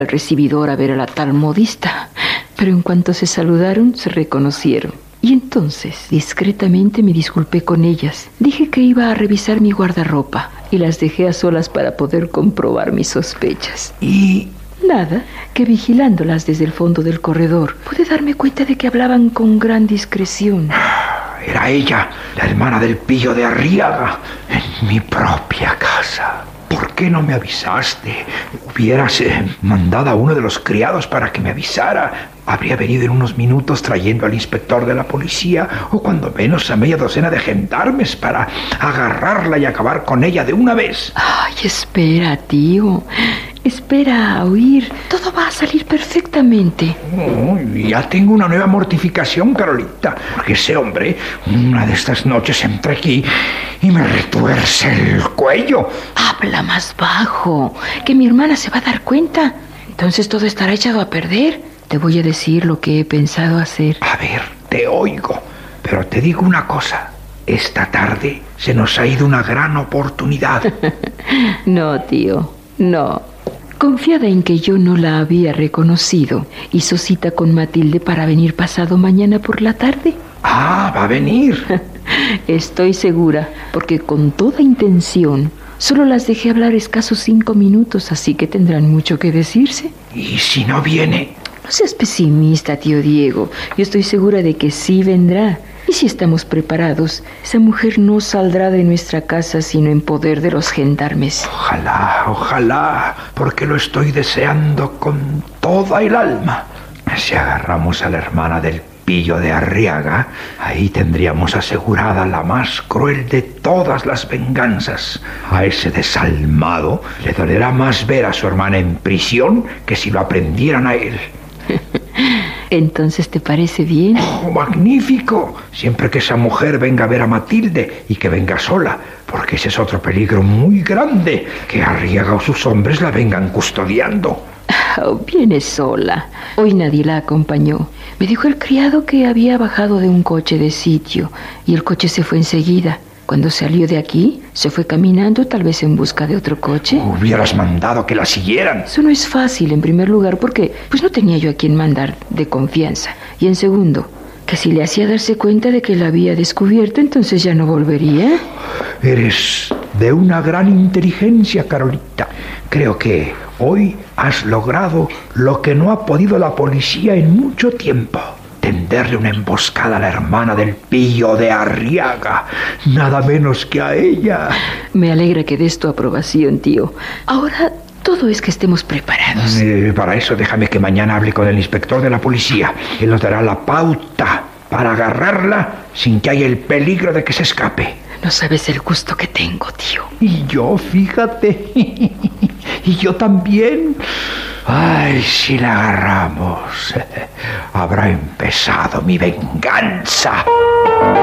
al recibidor a ver a la tal modista, pero en cuanto se saludaron, se reconocieron. Y entonces, discretamente me disculpé con ellas. Dije que iba a revisar mi guardarropa y las dejé a solas para poder comprobar mis sospechas. ¿Y? Nada, que vigilándolas desde el fondo del corredor, pude darme cuenta de que hablaban con gran discreción. Era ella, la hermana del pillo de Arriaga, en mi propia casa. ¿Por qué no me avisaste? Hubieras mandado a uno de los criados para que me avisara. Habría venido en unos minutos trayendo al inspector de la policía, o cuando menos a media docena de gendarmes para agarrarla y acabar con ella de una vez. Ay, espera, tío. Espera a oír. Todo va a salir perfectamente. Oh, ya tengo una nueva mortificación, Carolita. Porque ese hombre, una de estas noches entra aquí y me retuerce el cuello. Habla más bajo, que mi hermana se va a dar cuenta. Entonces todo estará echado a perder. Te voy a decir lo que he pensado hacer. A ver, te oigo. Pero te digo una cosa. Esta tarde se nos ha ido una gran oportunidad. No, tío, no. Confiada en que yo no la había reconocido, hizo cita con Matilde para venir pasado mañana por la tarde. Ah, va a venir. Estoy segura, porque con toda intención solo las dejé hablar escasos 5 minutos, así que tendrán mucho que decirse. ¿Y si no viene? No seas pesimista, tío Diego. Yo estoy segura de que sí vendrá. Y si estamos preparados, esa mujer no saldrá de nuestra casa sino en poder de los gendarmes. Ojalá, ojalá, porque lo estoy deseando con toda el alma. Si agarramos a la hermana del pillo de Arriaga, ahí tendríamos asegurada la más cruel de todas las venganzas. A ese desalmado le dolerá más ver a su hermana en prisión que si lo aprendieran a él. ¿Entonces te parece bien? ¡Oh, magnífico! Siempre que esa mujer venga a ver a Matilde y que venga sola, porque ese es otro peligro muy grande, que Arriaga o sus hombres la vengan custodiando. Oh, viene sola. Hoy nadie la acompañó. Me dijo el criado que había bajado de un coche de sitio y el coche se fue enseguida. Cuando salió de aquí, se fue caminando, tal vez en busca de otro coche. Hubieras mandado que la siguieran. Eso no es fácil, en primer lugar, porque pues no tenía yo a quien mandar de confianza. Y en segundo, que si le hacía darse cuenta de que la había descubierto, entonces ya no volvería. Eres de una gran inteligencia, Carolita. Creo que hoy has logrado lo que no ha podido la policía en mucho tiempo. Tenderle una emboscada a la hermana del pillo de Arriaga, nada menos que a ella. Me alegra que des tu aprobación, tío. Ahora todo es que estemos preparados. Para eso déjame que mañana hable con el inspector de la policía. Él nos dará la pauta para agarrarla sin que haya el peligro de que se escape. No sabes el gusto que tengo, tío. Y yo, fíjate. Y yo también. Ay, si la agarramos, habrá empezado mi venganza.